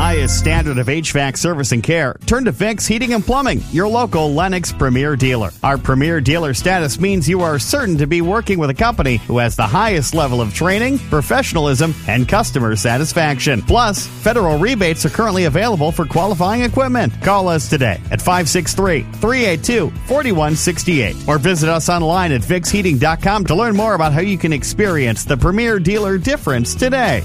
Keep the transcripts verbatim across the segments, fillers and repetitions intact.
highest standard of H V A C service and care, turn to Vicks Heating and Plumbing, your local Lennox Premier dealer. Our Premier dealer status means you are certain to be working with a company who has the highest level of training, professionalism, and customer satisfaction. Plus, federal rebates are currently available for qualifying equipment. Call us today at five six three, three eight two, four one six eight or visit us online at vicks heating dot com to learn more about how you can experience the Premier dealer difference today.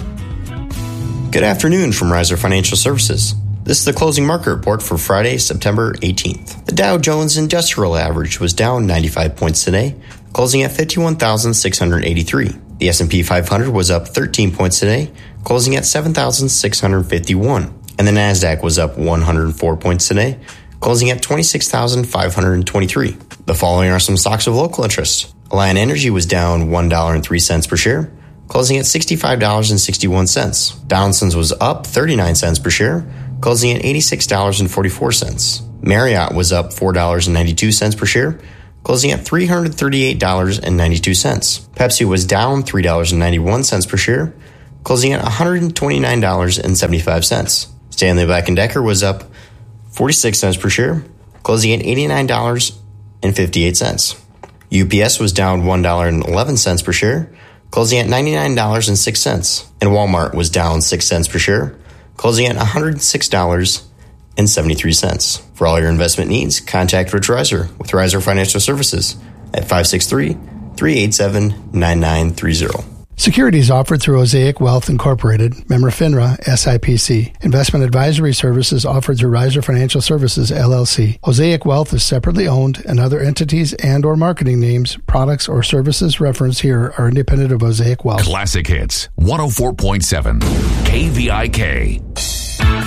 Good afternoon from Riser Financial Services. This is the closing market report for Friday, September eighteenth. The Dow Jones Industrial Average was down ninety-five points today, closing at fifty-one thousand six hundred eighty-three. The S and P five hundred was up thirteen points today, closing at seven thousand six hundred fifty-one. And the NASDAQ was up one hundred four points today, closing at twenty-six thousand five hundred twenty-three. The following are some stocks of local interest. Alliant Energy was down one dollar and three cents per share, closing at sixty-five dollars and sixty-one cents. Donaldson's was up thirty-nine cents per share, closing at eighty-six dollars and forty-four cents. Marriott was up four dollars and ninety-two cents per share, closing at three hundred thirty-eight dollars and ninety-two cents. Pepsi was down three dollars and ninety-one cents per share, closing at one hundred twenty-nine dollars and seventy-five cents. Stanley Black and Decker was up forty-six cents per share, closing at eighty-nine dollars and fifty-eight cents. U P S was down one dollar and eleven cents per share, closing at ninety-nine dollars and six cents. And Walmart was down six cents per share, closing at one hundred six dollars and seventy-three cents. For all your investment needs, contact Rich Riser with Riser Financial Services at five six three, three eight seven, nine nine three zero. Securities offered through Osaic Wealth Incorporated, member FINRA, S I P C. Investment advisory services offered through Riser Financial Services, L L C. Osaic Wealth is separately owned, and other entities and or marketing names, products, or services referenced here are independent of Osaic Wealth. Classic Hits, one oh four point seven, K V I K.